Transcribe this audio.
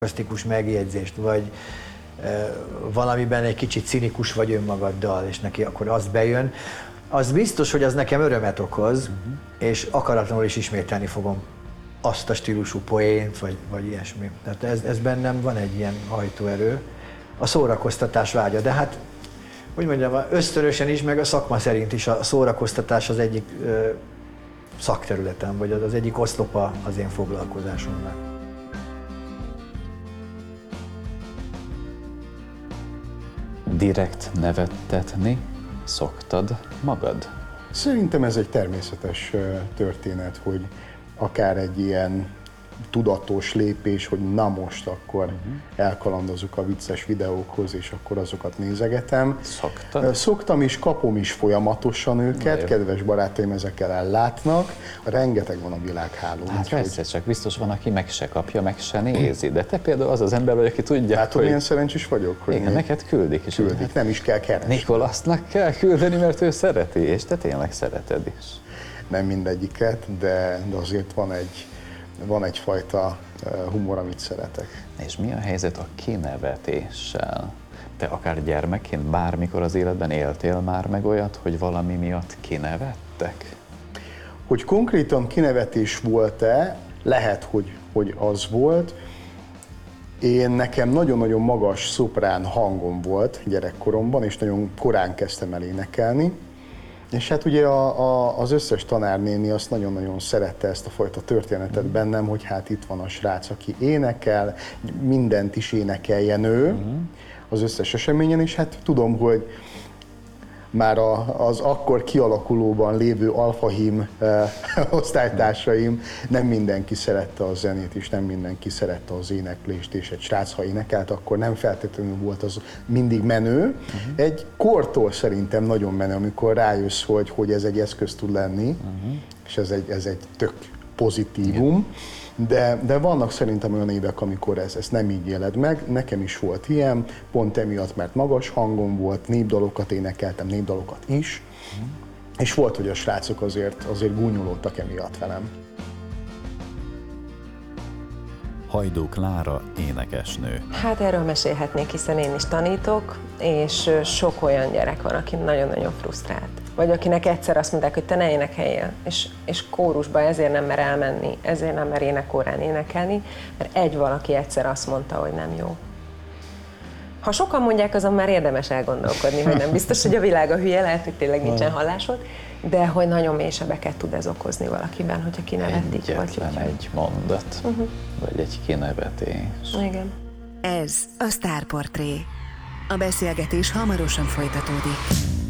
szarkasztikus megjegyzést, vagy valamiben egy kicsit cinikus vagy önmagaddal, és neki akkor az bejön, az biztos, hogy az nekem örömet okoz, és akaratlanul is ismételni fogom azt a stílusú poént, vagy ilyesmi. Tehát ez bennem van egy ilyen hajtóerő, a szórakoztatás vágya, de hát, hogy mondjam, ösztönösen is, meg a szakma szerint is a szórakoztatás az egyik szakterületem, vagy az egyik oszlopa az én foglalkozásomnak. Direkt nevettetni szoktad magad? Szerintem ez egy természetes történet, hogy akár egy ilyen tudatos lépés, hogy na most akkor elkalandozzuk a vicces videókhoz, és akkor azokat nézegetem. Szoktad? Szoktam is, kapom is folyamatosan őket, kedves barátaim ezekkel ellátnak. Rengeteg van a világhálón. Hát persze, csak biztos van, aki meg se kapja, meg se nézi. De te például az az ember vagy, aki tudja, hát, hogy... milyen szerencsés vagyok, hogy igen, neked küldik is. Küldik, nem is kell keresni. Nikolasznak kell küldeni, mert ő szereti, és te tényleg szereted is. Nem mindegyiket, de azért van egyfajta humor, amit szeretek. És mi a helyzet a kinevetéssel? Te akár gyermekként bármikor az életben éltél már meg olyat, hogy valami miatt kinevettek? Hogy konkrétan kinevetés volt-e, lehet, hogy az volt. Nekem nagyon-nagyon magas szoprán hangom volt gyerekkoromban, és nagyon korán kezdtem el énekelni. És hát ugye az összes tanárnéni azt nagyon-nagyon szerette ezt a fajta történetet bennem, hogy hát itt van a srác, aki énekel, mindent is énekeljen ő az összes eseményen, és hát tudom, hogy már az akkor kialakulóban lévő alfahím osztálytársaim, nem mindenki szerette a zenét, és nem mindenki szerette az éneklést, és egy srác, ha énekelt, akkor nem feltétlenül volt az mindig menő. Egy kortól szerintem nagyon menő, amikor rájössz, hogy ez egy eszköz tud lenni, és ez egy tök pozitívum. De vannak szerintem olyan évek, amikor ezt nem így éled meg. Nekem is volt ilyen, pont emiatt, mert magas hangom volt, népdalokat énekeltem, népdalokat is, és volt, hogy a srácok azért gúnyolódtak emiatt velem. Hajdú Klára énekesnő. Hát erről mesélhetnék, hiszen én is tanítok, és sok olyan gyerek van, aki nagyon-nagyon frusztrált. Vagy akinek egyszer azt mondták, hogy te ne énekeljél, és kórusba ezért nem mer elmenni, ezért nem mer énekórán énekelni, mert egy valaki egyszer azt mondta, hogy nem jó. Ha sokan mondják, azon már érdemes elgondolkodni, hogy nem biztos, hogy a világ a hülye, lehet, hogy tényleg nincsen hallásod, de hogy nagyon mély sebeket tud ez okozni valakiben, hogyha kinevetik. Egyetlen egy mondat, vagy egy kinevetés. Igen. Ez a Sztárportré. A beszélgetés hamarosan folytatódik.